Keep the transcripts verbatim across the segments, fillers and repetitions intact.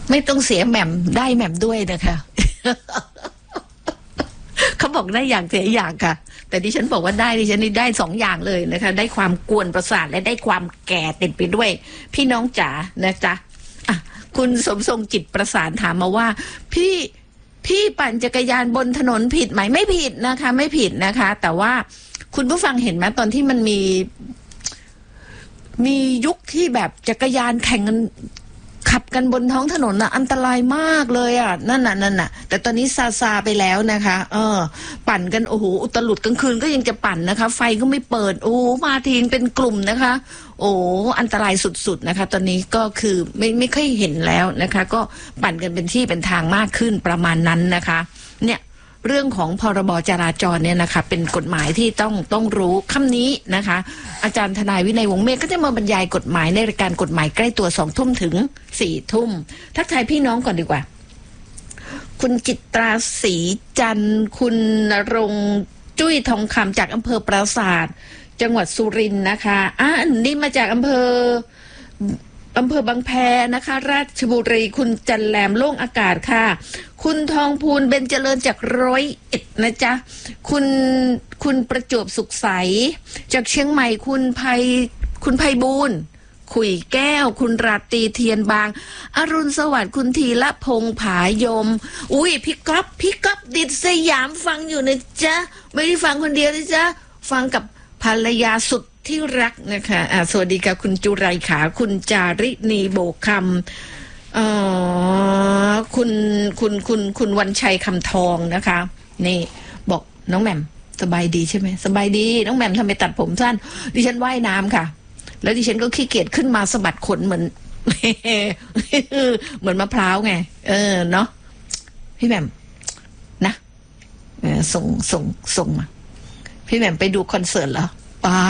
ไม่ต้องเสียแหม่มได้แหม่มด้วยนะคะ เขาบอกได้อย่างเสียอย่างค่ะแต่ดิฉันบอกว่าได้ดิฉันนี่ได้สองอย่างเลยนะคะได้ความกวนประสาทและได้ความแก่ติดไปด้วยพี่น้องจ๋านะจ๊ะอ่ะคุณสมทรงจิตประสานถามมาว่าพี่พี่ปั่นจักรยานบนถนนผิดไหมไม่ผิดนะคะไม่ผิดนะคะแต่ว่าคุณผู้ฟังเห็นไหมตอนที่มันมีมียุคที่แบบจักรยานแข่งกันขับกันบนท้องถนนน่ะอันตรายมากเลยอ่ะนั่นน่ะนั่นน่ะแต่ตอนนี้ซาซาไปแล้วนะคะเออปั่นกันโอ้โหอุตลุดกลางคืนก็ยังจะปั่นนะคะไฟก็ไม่เปิดโอ้มาทีนเป็นกลุ่มนะคะโอ้อันตรายสุดๆนะคะตอนนี้ก็คือไม่ไม่ค่อยเห็นแล้วนะคะก็ปั่นกันเป็นที่เป็นทางมากขึ้นประมาณนั้นนะคะเนี่ยเรื่องของพรบจราจรเนี่ยนะคะเป็นกฎหมายที่ต้องต้องรู้คำนี้นะคะอาจารย์ทนายวินัยวงศ์เมฆก็จะมาบรรยายกฎหมายในรายการกฎหมายใกล้ตัวสองทุ่มถึงสี่ทุ่มทักทายพี่น้องก่อนดีกว่าคุณจิตราศรีจันทร์คุณณรงค์จุ้ยทองคำจากอำเภอปราสาทจังหวัดสุรินทร์นะคะอ่านี่มาจากอำเภออำเภอบางแพนะคะราชบุรีคุณจันแรมโล่งอากาศค่ะคุณทองพูนเบญเจริญจากร้อยเอ็ดนะจ๊ะคุณคุณประจวบสุขใสจากเชียงใหม่คุณไพคุณไพบูลย์ขุยแก้วคุณราตรีเทียนบางอรุณสวัสดิ์คุณธีละพงษ์ผายมอุ้ยพี่ก๊อฟพี่ก๊อฟดิดสยามฟังอยู่นะจ๊ะไม่ได้ฟังคนเดียวนะจ๊ะฟังกับภรรยาสุดที่รักนะคะอ่าสวัสดีค่ะคุณจุไรขาคุณจาริณีโบกคำอ๋อคุณคุณคุณคุณวันชัยคำทองนะคะนี่บอกน้องแหม่มสบายดีใช่ไหมสบายดีน้องแหม่มทำไมตัดผมสั้นดิฉันว่ายน้ำค่ะแล้วดิฉันก็ขี้เกียจขึ้นมาสะบัดขนเหมือน เหมือนมะพร้าวไงเออเนาะพี่แหม่มนะส่งส่งส่งมาพี่แหม่มไปดูคอนเสิร์ตเหรอเปล่า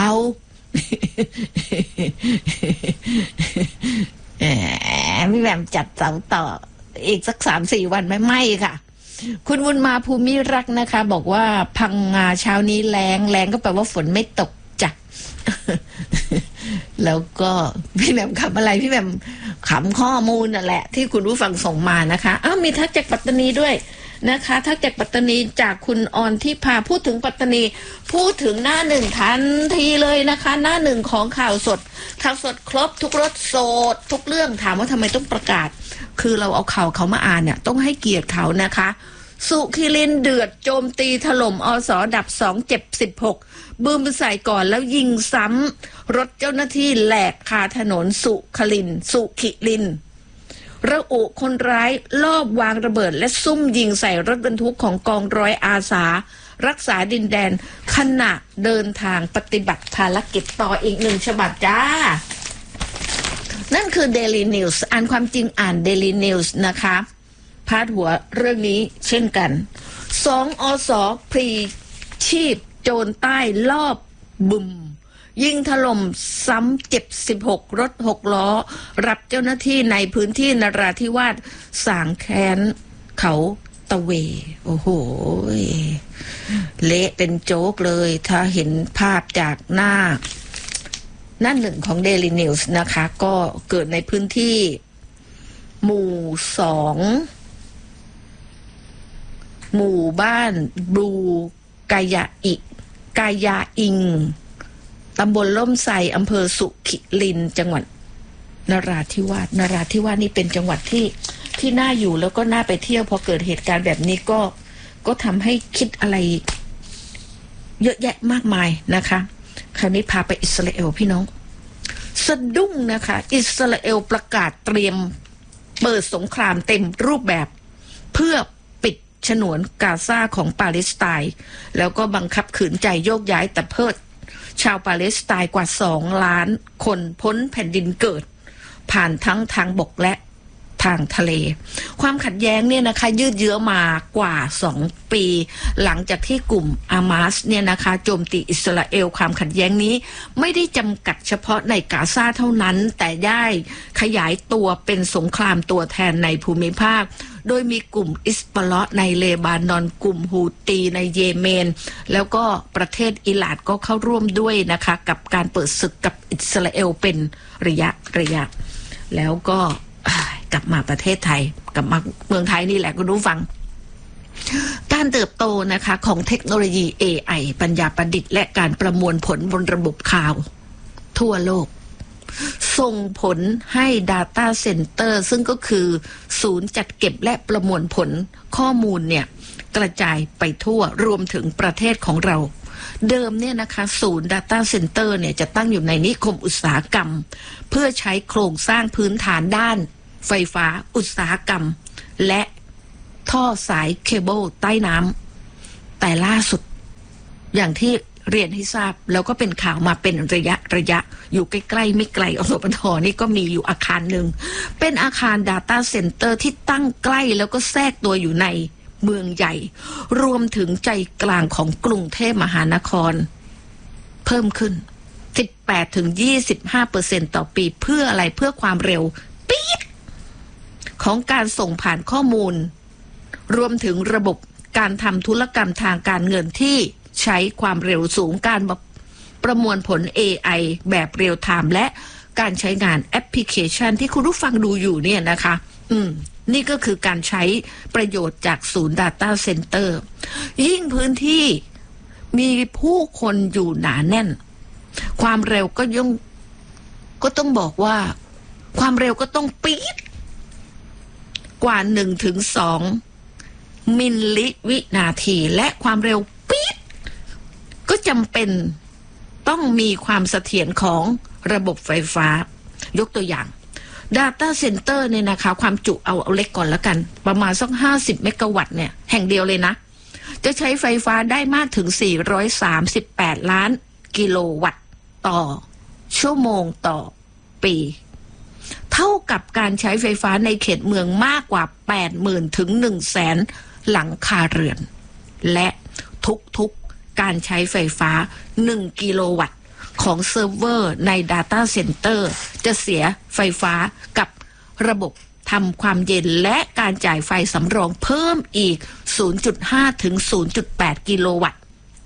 พี่แหม่มจัดเสาต่ออีกสักสามสี่วันไม่ไม่ค่ะคุณบุญมาภูมิรักนะคะ บอกว่าพังงาเช้านี้แรงแรงก็แปลว่าฝนไม่ตกจ้ะ แล้วก็พี่แหม่มขำอะไรพี่แหม่มขำข้อมูลนั่นแหละที่คุณผู้ฟังส่งมานะคะอ้าวมีทักจากปัตตานีด้วยนะคะทักจากปัตตานีจากคุณออนที่พาพูดถึงปัตตานีพูดถึงหน้าหนึ่งทันทีเลยนะคะหน้าหนึ่งของข่าวสดข่าวสดครบทุกรสสดทุกเรื่องถามว่าทำไมต้องประกาศคือเราเอาข่าวเขามาอ่านเนี่ยต้องให้เกียรติเขานะคะสุขิรินเดือดโจมตีถล่มอสดับสองเจ็บสิบหกบึ้มใส่ก่อนแล้วยิงซ้ำรถเจ้าหน้าที่แหลกคาถนนสุขลินสุขิรินระอุคนร้ายลอบวางระเบิดและซุ่มยิงใส่รถบรรทุกของกองร้อยอาสารักษาดินแดนขณะเดินทางปฏิบัติภารกิจต่ออีกหนึ่งฉบับจ้านั่นคือ Daily News อ่านความจริงอ่าน Daily News นะคะพาดหัวเรื่องนี้เช่นกันสองอสพรีชีพโจรใต้ลอบบึมยิงถล่มซ้ำเจ็บสิบหกรถหกล้อรับเจ้าหน้าที่ในพื้นที่นราธิวาสสางแค้นเขาตะเวโอ้โหเละเป็นโจ๊กเลยถ้าเห็นภาพจากหน้าหน้าหนึ่งของ Daily News นะคะก็เกิดในพื้นที่หมู่สองหมู่บ้านบูกายาอิกายาอิงตำบลล่มไทรอำเภอสุขิรินจังหวัดนราธิวาสนราธิวาสนี่เป็นจังหวัดที่ที่น่าอยู่แล้วก็น่าไปเที่ยวพอเกิดเหตุการณ์แบบนี้ก็ก็ทำให้คิดอะไรเยอะแยะมากมายนะคะคราวนี้พาไปอิสราเอลพี่น้องสะดุ้งนะคะอิสราเอลประกาศเตรียมเปิดสงครามเต็มรูปแบบเพื่อปิดฉนวนกาซาของปาเลสไตน์แล้วก็บังคับขืนใจโยกย้ายแต่เพิดชาวปาเลสไตน์กว่าสองล้านคนพ้นแผ่นดินเกิดผ่านทั้งทางบกและทางทะเลความขัดแย้งเนี่ยนะคะยืดเยื้อมากว่าสองปีหลังจากที่กลุ่มอามาสเนี่ยนะคะโจมตีอิสราเอลความขัดแย้งนี้ไม่ได้จำกัดเฉพาะในกาซาเท่านั้นแต่ได้ขยายตัวเป็นสงครามตัวแทนในภูมิภาคโดยมีกลุ่มอิสบอลเลาะห์ในเลบานอนกลุ่มฮูตีในเยเมนแล้วก็ประเทศอิหร่านก็เข้าร่วมด้วยนะคะกับการเปิดศึกกับอิสราเอลเป็นระยะระยะแล้วก็กลับมาประเทศไทยกลับมาเมืองไทยนี่แหละคุณผู้ฟังการเติบโตนะคะของเทคโนโลยี เอ ไอ ปัญญาประดิษฐ์และการประมวลผลบนระบบข่าวทั่วโลกส่งผลให้ Data Center ซึ่งก็คือศูนย์จัดเก็บและประมวลผลข้อมูลเนี่ยกระจายไปทั่วรวมถึงประเทศของเราเดิมเนี่ยนะคะศูนย์ Data Center เนี่ยจะตั้งอยู่ในนิคมอุตสาหกรรมเพื่อใช้โครงสร้างพื้นฐานด้านไฟฟ้าอุตสาหกรรมและท่อสายเคเบิลใต้น้ำแต่ล่าสุดอย่างที่เรียนให้ทราบแล้วก็เป็นข่าวมาเป็นระยะระยะอยู่ใกล้ๆไม่ไกลอสปทนี่ก็มีอยู่อาคารหนึ่งเป็นอาคาร Data Center ที่ตั้งใกล้แล้วก็แทรกตัวอยู่ในเมืองใหญ่รวมถึงใจกลางของกรุงเทพมหานครเพิ่มขึ้น สิบแปดถึงยี่สิบห้าเปอร์เซ็นต์ ต่อปีเพื่ออะไรเพื่อความเร็วปี๊ดของการส่งผ่านข้อมูลรวมถึงระบบการทำธุรกรรมทางการเงินที่ใช้ความเร็วสูงการประมวลผล เอ ไอ แบบเรียลไทม์และการใช้งานแอปพลิเคชันที่คุณผู้ฟังดูอยู่เนี่ยนะคะอืมนี่ก็คือการใช้ประโยชน์จากศูนย์ Data Center ยิ่งพื้นที่มีผู้คนอยู่หนาแน่นความเร็วก็ย่งก็ต้องบอกว่าความเร็วก็ต้องปี๊ดกว่า หนึ่งถึงสอง มิลลิวินาทีและความเร็วปี๊ดก็จำเป็นต้องมีความเสถียรของระบบไฟฟ้ายกตัวอย่าง Data Center เนี่ยนะคะความจุเอาเอาเล็กก่อนแล้วกันประมาณสักห้าสิบเมกะวัตต์เนี่ยแห่งเดียวเลยนะจะใช้ไฟฟ้าได้มากถึงสี่ร้อยสามสิบแปดล้านกิโลวัตต์ต่อชั่วโมงต่อปีเท่ากับการใช้ไฟฟ้าในเขตเมืองมากกว่า แปดหมื่น ถึง หนึ่งแสน หลังคาเรือนและทุกๆการใช้ไฟฟ้าหนึ่งกิโลวัตต์ของเซิร์ฟเวอร์ใน Data Center จะเสียไฟฟ้ากับระบบทำความเย็นและการจ่ายไฟสำรองเพิ่มอีก ศูนย์จุดห้า ถึง ศูนย์จุดแปด กิโลวัตต์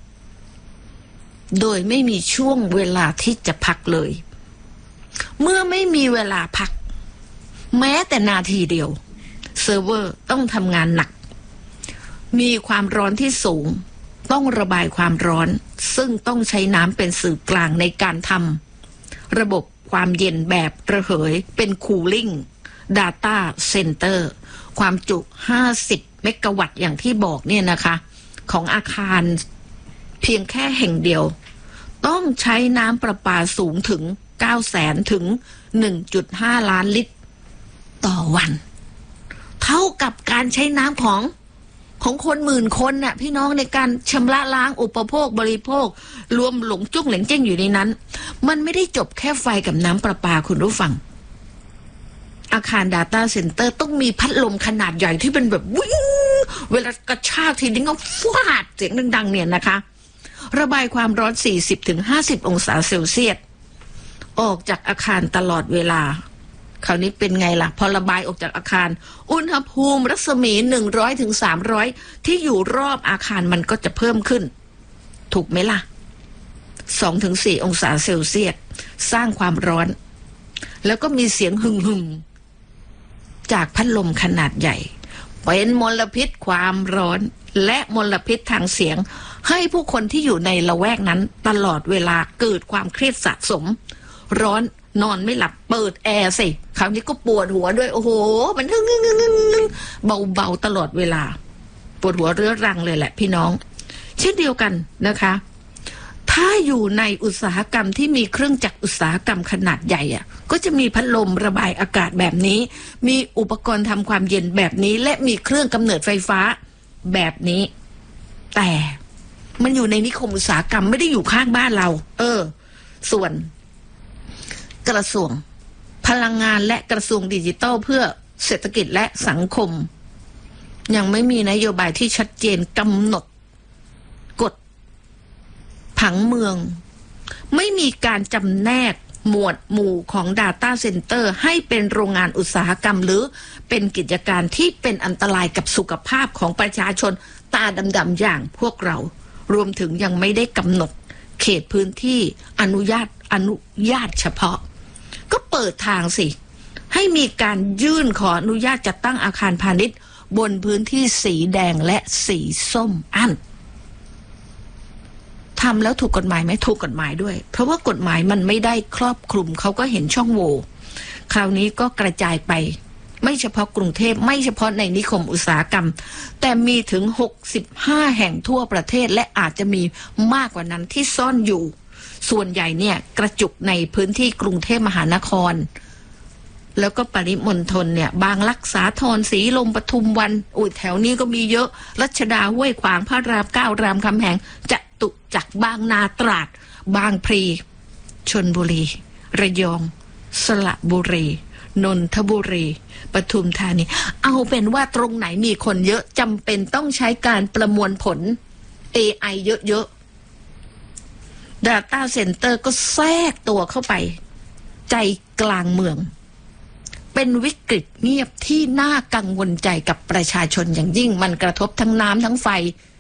โดยไม่มีช่วงเวลาที่จะพักเลยเมื่อไม่มีเวลาพักแม้แต่นาทีเดียวเซิร์ฟเวอร์ต้องทำงานหนักมีความร้อนที่สูงต้องระบายความร้อนซึ่งต้องใช้น้ำเป็นสื่อกลางในการทำระบบความเย็นแบบระเหยเป็น Cooling Data Center ความจุห้าสิบเมกะวัตต์อย่างที่บอกเนี่ยนะคะของอาคารเพียงแค่แห่งเดียวต้องใช้น้ำประปาสูงถึงเก้าแสนถึง หนึ่งจุดห้า ล้านลิตรต่อวันเท่ากับการใช้น้ำของของคนหมื่นคนน่ะพี่น้องในการชำระล้างอุปโภคบริโภครวมหลงจุ้งเหลงเจ้งอยู่ในนั้นมันไม่ได้จบแค่ไฟกับน้ำประปาคุณผู้ฟังอาคาร Data Center ต้องมีพัดลมขนาดใหญ่ที่เป็นแบบวิ่งเวลากระชากทีนี้ก็ฟาดเสียงดังๆเนี่ยนะคะระบายความร้อน สี่สิบถึงห้าสิบ องศาเซลเซียสออกจากอาคารตลอดเวลาคราวนี้เป็นไงล่ะพอระบายออกจากอาคารอุณหภูมิรัศมีหนึ่งร้อยถึงสามร้อยที่อยู่รอบอาคารมันก็จะเพิ่มขึ้นถูกไหมล่ะ สองถึงสี่ องศาเซลเซียสสร้างความร้อนแล้วก็มีเสียงหึ่งๆจากพัดลมขนาดใหญ่เป็นมลพิษความร้อนและมลพิษทางเสียงให้ผู้คนที่อยู่ในละแวกนั้นตลอดเวลาเกิดความเครียดสะสมร้อนนอนไม่หลับเปิดแอร์สิคราวนี้ก็ปวดหัวด้วยโอ้โหมันงึ้งงึ้งงึ้งงึ้งเบาๆตลอดเวลาปวดหัวเรื้อรังเลยแหละพี่น้องเช่นเดียวกันนะคะถ้าอยู่ในอุตสาหกรรมที่มีเครื่องจักรอุตสาหกรรมขนาดใหญ่อ่ะก็จะมีพัดลมระบายอากาศแบบนี้มีอุปกรณ์ทำความเย็นแบบนี้และมีเครื่องกำเนิดไฟฟ้าแบบนี้แต่มันอยู่ในนิคมอุตสาหกรรมไม่ได้อยู่ข้างบ้านเราเออส่วนกระทรวงพลังงานและกระทรวงดิจิทัลเพื่อเศรษฐกิจและสังคมยังไม่มีนโยบายที่ชัดเจนกำหนดกฎผังเมืองไม่มีการจำแนกหมวดหมู่ของ Data Center ให้เป็นโรงงานอุตสาหกรรมหรือเป็นกิจการที่เป็นอันตรายกับสุขภาพของประชาชนตาดำๆอย่างพวกเรารวมถึงยังไม่ได้กำหนดเขตพื้นที่อนุญาตอนุญาตเฉพาะก็เปิดทางสิให้มีการยื่นขออนุญาตจัดตั้งอาคารพาณิชย์บนพื้นที่สีแดงและสีส้มอันทำแล้วถูกกฎหมายไหมถูกกฎหมายด้วยเพราะว่ากฎหมายมันไม่ได้ครอบคลุมเขาก็เห็นช่องโหว่คราวนี้ก็กระจายไปไม่เฉพาะกรุงเทพไม่เฉพาะในนิคมอุตสาหกรรมแต่มีถึงหกสิบห้าแห่งทั่วประเทศและอาจจะมีมากกว่านั้นที่ซ่อนอยู่ส่วนใหญ่เนี่ยกระจุกในพื้นที่กรุงเทพมหานครแล้วก็ปริมณฑลเนี่ยบางรักษาธรศรีลมปทุมวันอุ้ยแถวนี้ก็มีเยอะรัชดาห้วยขวางพระรามเก้ารามคำแหงจตุจักรบางนาตราดบางพลีชลบุรีระยองสระบุรีนนทบุรีปทุมธานีเอาเป็นว่าตรงไหนมีคนเยอะจำเป็นต้องใช้การประมวลผล เอ ไอ เยอะๆ Data Center ก็แทรกตัวเข้าไปใจกลางเมืองเป็นวิกฤตเงียบที่น่ากังวลใจกับประชาชนอย่างยิ่งมันกระทบทั้งน้ำทั้งไฟ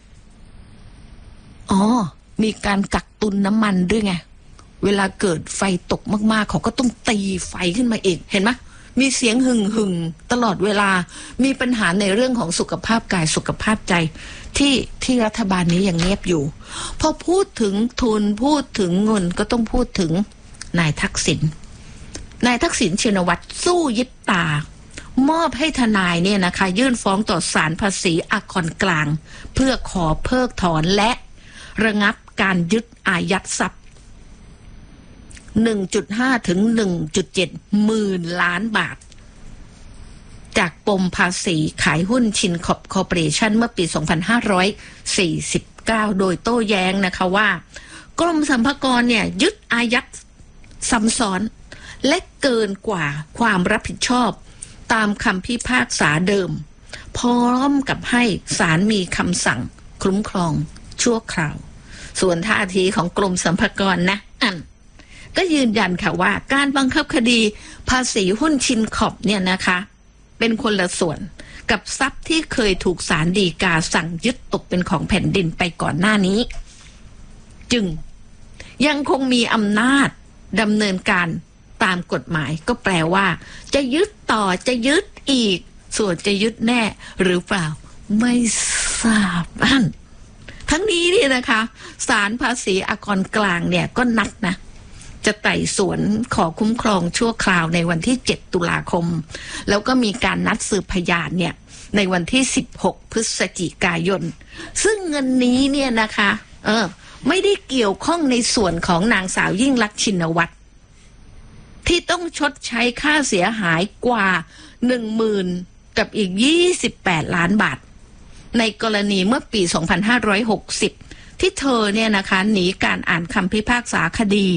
อ๋อมีการกักตุนน้ำมันด้วยไงเวลาเกิดไฟตกมากๆเขาก็ต้องตีไฟขึ้นมาอีกเห็นไหมมีเสียงหึ่งหึ่งตลอดเวลามีปัญหาในเรื่องของสุขภาพกายสุขภาพใจที่ที่รัฐบาลนี้ยังเงียบอยู่พอพูดถึงทุนพูดถึงเงินก็ต้องพูดถึงนายทักษิณนายทักษิณชินวัตรสู้ยิบตามอบให้ทนายเนี่ยนะคะยื่นฟ้องต่อศาลภาษีอากรกลางเพื่อขอเพิกถอนและระงับการยึดอายัดทรัพย์ หนึ่งจุดห้า ถึง หนึ่งจุดเจ็ด หมื่นล้านบาทจากปมภาษีขายหุ้นชินคอร์ปคอร์ปอเรชั่นเมื่อปี สองพันห้าร้อยสี่สิบเก้า โดยโต้แย้งนะคะว่ากรมสรรพากรเนี่ยยึดอายัดซ้ำซ้อนและเกินกว่าความรับผิดชอบตามคำพิพากษาเดิมพร้อมกับให้ศาลมีคำสั่งคุ้มครองชั่วคราวส่วนท่าทีของกรมสรรพากรนะอันก็ยืนยันค่ะว่าการบังคับคดีภาษีหุ้นชินคอร์ปเนี่ยนะคะเป็นคนละส่วนกับทรัพย์ที่เคยถูกศาลฎีกาสั่งยึดตกเป็นของแผ่นดินไปก่อนหน้านี้จึงยังคงมีอำนาจดำเนินการตามกฎหมายก็แปลว่าจะยึดต่อจะยึดอีกส่วนจะยึดแน่หรือเปล่าไม่ทราบอันทั้งนี้เนี่ยนะคะศาลภาษีอากรกลางเนี่ยก็นัดนะจะไต่สวนขอคุ้มครองชั่วคราวในวันที่เจ็ดตุลาคมแล้วก็มีการนัดสืบพยานเนี่ยในวันที่สิบหกพฤศจิกายนซึ่งเงินนี้เนี่ยนะคะเออไม่ได้เกี่ยวข้องในส่วนของนางสาวยิ่งลักษณ์ชินวัตรที่ต้องชดใช้ค่าเสียหายกว่า หนึ่งหมื่น กับอีกยี่สิบแปดล้านบาทในกรณีเมื่อปีสองพันห้าร้อยหกสิบที่เธอเนี่ยนะคะหนีการอ่านคำพิพากษาคดี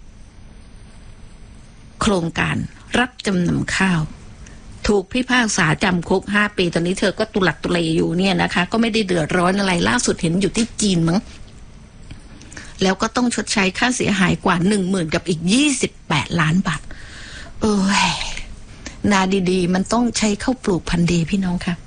โครงการรับจำนำข้าวถูกพิพากษาจำคุกห้าปีตอนนี้เธอก็ตุลักตุเลอยู่เนี่ยนะคะก็ไม่ได้เดือดร้อนอะไรล่าสุดเห็นอยู่ที่จีนมั้งแล้วก็ต้องชดใช้ค่าเสียหายกว่า หนึ่งหมื่น กับอีกยี่สิบแปดล้านบาทเออนาดีๆมันต้องใช้ข้าวปลูกพันธุ์ดีพี่น้องค่ะ